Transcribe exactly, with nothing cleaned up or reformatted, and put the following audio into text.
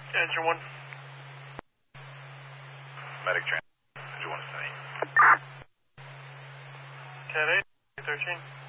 Engine one. Medic trans. Engine one is ten eight. ten eight, thirteen.